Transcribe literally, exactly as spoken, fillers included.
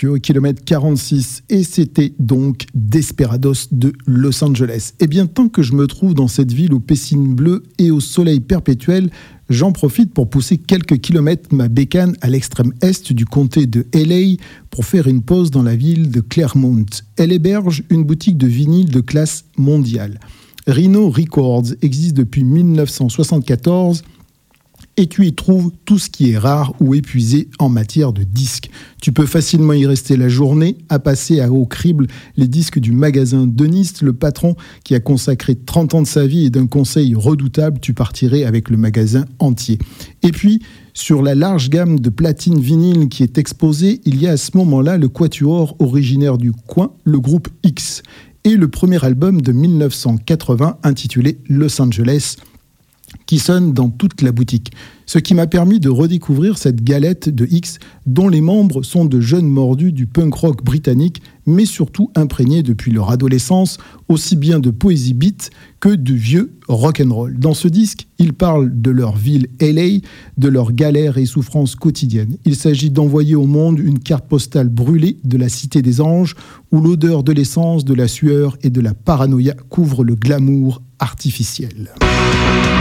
Tu es au kilomètre quarante-six et c'était donc Desperados de Los Angeles. Et bien, tant que je me trouve dans cette ville aux piscines bleues et au soleil perpétuel, j'en profite pour pousser quelques kilomètres ma bécane à l'extrême est du comté de L A pour faire une pause dans la ville de Claremont. Elle héberge une boutique de vinyle de classe mondiale. Rhino Records existe depuis dix-neuf cent soixante-quatorze et tu y trouves tout ce qui est rare ou épuisé en matière de disques. Tu peux facilement y rester la journée, à passer à au crible les disques du magasin Denis, le patron qui a consacré trente ans de sa vie et d'un conseil redoutable, tu partirais avec le magasin entier. Et puis, sur la large gamme de platines vinyles qui est exposée, il y a à ce moment-là le quatuor originaire du coin, le groupe X, et le premier album de dix-neuf cent quatre-vingts intitulé Los Angeles, qui sonne dans toute la boutique. Ce qui m'a permis de redécouvrir cette galette de X dont les membres sont de jeunes mordus du punk rock britannique, mais surtout imprégnés depuis leur adolescence, aussi bien de poésie beat que de vieux rock'n'roll. Dans ce disque, ils parlent de leur ville L A, de leurs galères et souffrances quotidiennes. Il s'agit d'envoyer au monde une carte postale brûlée de la Cité des Anges, où l'odeur de l'essence, de la sueur et de la paranoïa couvre le glamour artificiel.